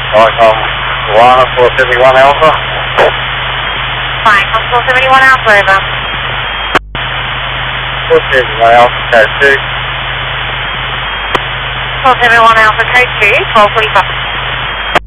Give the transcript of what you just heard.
Falcon 1, 471 Alpha. Fine, 471 Alpha, over. 471 Alpha, code 2. 471 Alpha, code 2, 1245.